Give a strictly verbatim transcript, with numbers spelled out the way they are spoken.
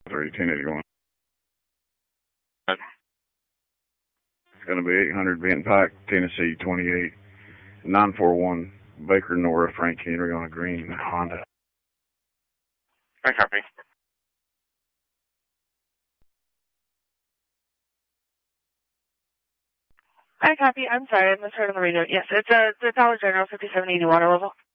three, ten eighty-one. It's going to be eight hundred Benton Pike, Tennessee, twenty-eight, nine four one, Baker, Nora, Frank Henry on a green Honda. I copy. I copy. I'm sorry, I misheard on the radio. Yes, it's a the Dollar General fifty-seven eighty water level.